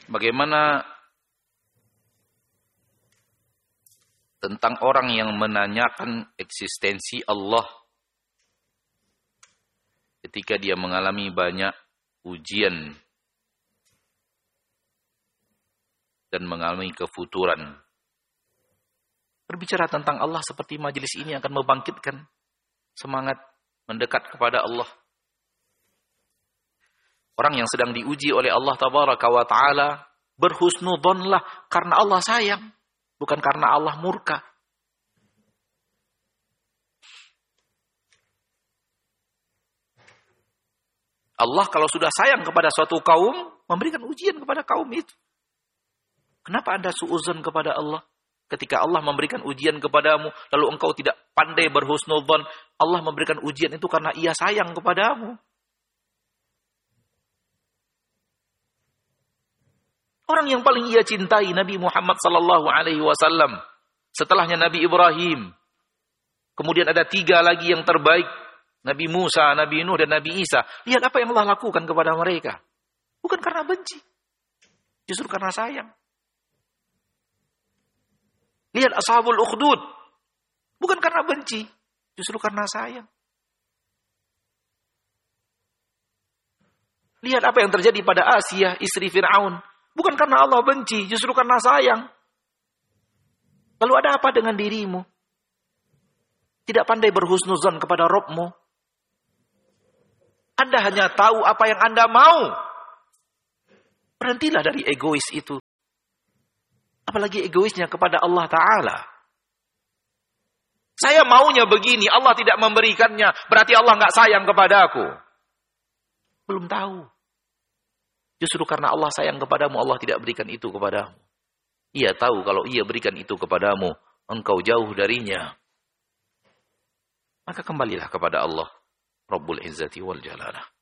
Bagaimana tentang orang yang menanyakan eksistensi Allah ketika dia mengalami banyak ujian dan mengalami kefuturan. Berbicara tentang Allah seperti majelis ini akan membangkitkan semangat mendekat kepada Allah. Orang yang sedang diuji oleh Allah Tabaraka wa Ta'ala berhusnudzonlah karena Allah sayang, bukan karena Allah murka. Allah kalau sudah sayang kepada suatu kaum, memberikan ujian kepada kaum itu. Kenapa Anda suudzon kepada Allah? Ketika Allah memberikan ujian kepadamu, lalu engkau tidak pandai berhusnudzon, Allah memberikan ujian itu karena Ia sayang kepadamu. Orang yang paling ia cintai Nabi Muhammad sallallahu alaihi wasallam. Setelahnya Nabi Ibrahim. Kemudian ada 3 lagi yang terbaik. Nabi Musa, Nabi Nuh, dan Nabi Isa. Lihat apa yang Allah lakukan kepada mereka. Bukan karena benci. Justru karena sayang. Lihat Ashabul Ukhdud. Bukan karena benci. Justru karena sayang. Lihat apa yang terjadi pada Asia, istri Fir'aun. Bukan karena Allah benci, justru karena sayang. Lalu ada apa dengan dirimu? Tidak pandai berhusnuzon kepada Rabb-mu. Anda hanya tahu apa yang Anda mau. Berhentilah dari egois itu. Apalagi egoisnya kepada Allah Ta'ala. Saya maunya begini, Allah tidak memberikannya. Berarti Allah nggak sayang kepada aku. Belum tahu. Justru karena Allah sayang kepadamu, Allah tidak berikan itu kepadamu. Ia tahu kalau Ia berikan itu kepadamu, engkau jauh darinya. Maka kembalilah kepada Allah Rabbul Izzati wal Jalalah.